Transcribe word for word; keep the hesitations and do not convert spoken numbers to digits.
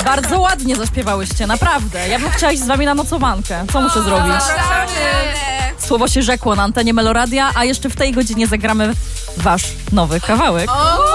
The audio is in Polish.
Bardzo ładnie zaśpiewałyście, naprawdę. Ja bym chciała iść z wami na nocowankę. Co muszę zrobić? Słowo się rzekło na antenie Meloradia, a jeszcze w tej godzinie zagramy wasz nowy kawałek.